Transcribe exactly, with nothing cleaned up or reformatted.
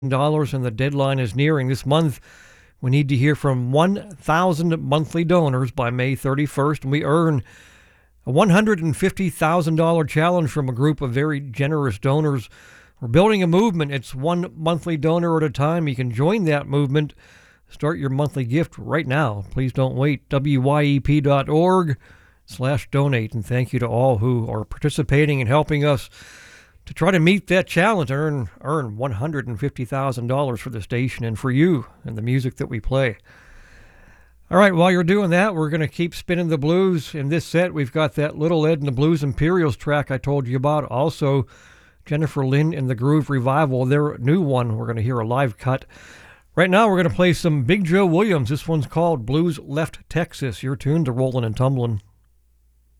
dollars and the deadline is nearing. This month, we need to hear from one thousand monthly donors by May thirty-first, and we earn a one hundred fifty thousand dollars challenge from a group of very generous donors. We're building a movement. It's one monthly donor at a time. You can join that movement. Start your monthly gift right now. Please don't wait. W Y E P dot org slash donate. And thank you to all who are participating and helping us to try to meet that challenge and earn, earn one hundred fifty thousand dollars for the station and for you and the music that we play. All right, while you're doing that, we're going to keep spinning the blues. In this set, we've got that Little Ed and the Blues Imperials track I told you about. Also, Jennifer Lynn and the Groove Revival, their new one. We're going to hear a live cut. Right now, we're going to play some Big Joe Williams. This one's called Blues Left Texas. You're tuned to Rollin' and Tumblin'.